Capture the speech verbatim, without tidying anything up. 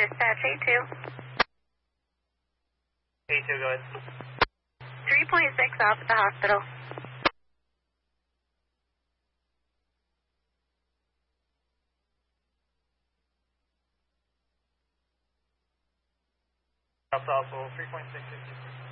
dispatch A two. A two, go ahead. three point six off at the hospital. That's also three point six.